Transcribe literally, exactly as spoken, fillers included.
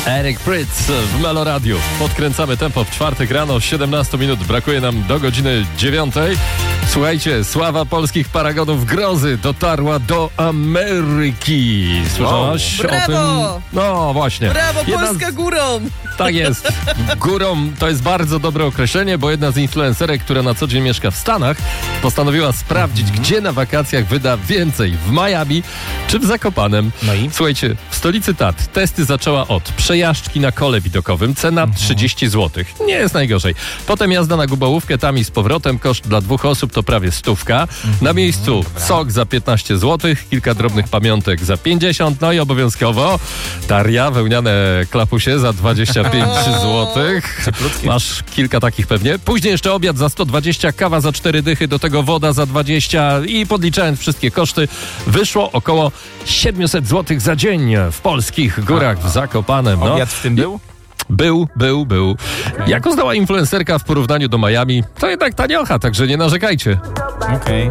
Eric Prydz w Melo Radio. Podkręcamy tempo w czwartek rano, siedemnaście minut. Brakuje nam do godziny dziewiątej. Słuchajcie, sława polskich paragonów grozy dotarła do Ameryki. Słyszałaś wow. o tym? Brawo! No właśnie. Brawo, Jedna Polska z... górą! Tak jest. Górą to jest bardzo dobre określenie, bo jedna z influencerek, która na co dzień mieszka w Stanach, postanowiła sprawdzić, mm-hmm. gdzie na wakacjach wyda więcej. W Miami czy w Zakopanem. No i? Słuchajcie, w stolicy Tat testy zaczęła od przejażdżki na kole widokowym, cena mm-hmm. trzydzieści złotych. Nie jest najgorzej. Potem jazda na Gubałówkę, tam i z powrotem, koszt dla dwóch osób to prawie stówka. Mm-hmm. Na miejscu Dobra. sok za piętnaście złotych, kilka drobnych pamiątek za pięćdziesiąt, no i obowiązkowo taria, wełniane klapusie za dwadzieścia pięć złotych. Masz kilka takich pewnie. Później jeszcze obiad za sto dwadzieścia, kawa za cztery dychy, do tego woda za dwadzieścia i podliczając wszystkie koszty, wyszło około siedemset złotych za dzień w polskich górach w Zakopanem. No. Obiad w tym był? Był, był, był. Jak uznała influencerka w porównaniu do Miami, to jednak taniocha, także nie narzekajcie. Okej. Okay.